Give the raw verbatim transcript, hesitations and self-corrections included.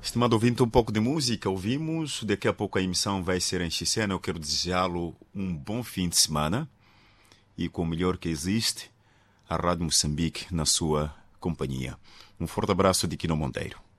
Estimado ouvinte, um pouco de música ouvimos. Daqui a pouco a emissão vai ser em Xicena. Eu quero desejá-lo um bom fim de semana e com o melhor que existe, a Rádio Moçambique na sua companhia. Um forte abraço de Quino Monteiro.